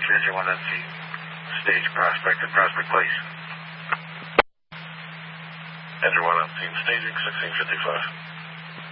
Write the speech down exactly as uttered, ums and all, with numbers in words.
Engine one on scene. Stage Prospect at Prospect Place. Engine one on scene, staging sixteen fifty-five.